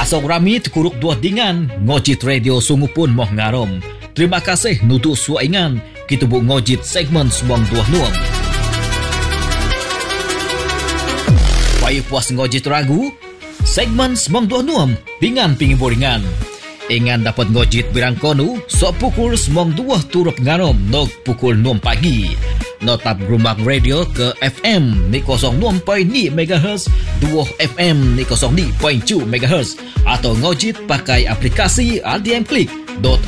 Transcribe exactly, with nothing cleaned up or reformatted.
Pasok rami terkuruk dua dengan ngojit radio sungguh pun moh ngarom. Terima kasih nutuk suaingan kita bu ngojit segmen semong dua nuam. Payah puas ngojit ragu segmen semong dua nuam dengan pingin boringan. Ingan dapat ngojit birang konu sok pukul semong dua turut ngarom nok pukul enam pagi. Notap Grumak Radio ke F M ni kosong enam perpuluhan lima megahertz, dua F M ni kosong lima perpuluhan tujuh megahertz atau ngojit pakai aplikasi R D M Click.